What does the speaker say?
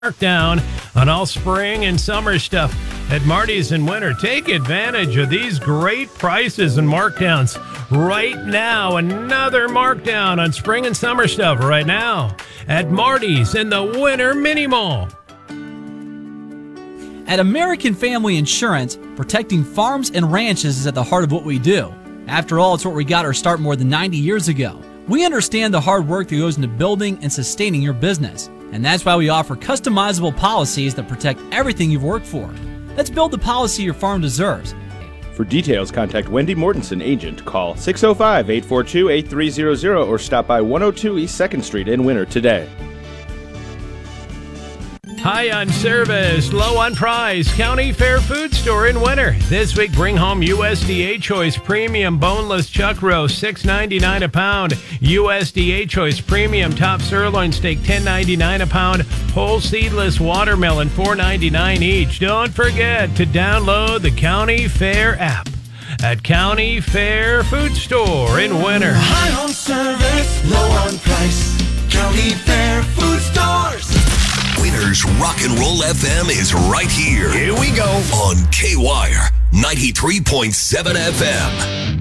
Markdown on all spring and summer stuff at Marty's in winter. Take advantage of these great prices and markdowns right now. Another markdown on spring and summer stuff right now at Marty's in the Winter Mini Mall. At American Family Insurance, protecting farms and ranches is at the heart of what we do. After all, it's what we got our start more than 90 years ago. We understand the hard work that goes into building and sustaining your business. And that's why we offer customizable policies that protect everything you've worked for. Let's build the policy your farm deserves. For details, contact Wendy Mortensen, agent. Call 605-842-8300 or stop by 102 East 2nd Street in Winter today. High on service, low on price. County Fair Food Store in winter. This week, bring home USDA Choice Premium Boneless Chuck Roast, $6.99 a pound. USDA Choice Premium Top Sirloin Steak, $10.99 a pound. Whole Seedless Watermelon, $4.99 each. Don't forget to download the County Fair app at County Fair Food Store in winter. High on service, low on price. County Fair Food Stores. Winter's Rock and Roll FM is right here. Here we go. On K-Wire 93.7 FM.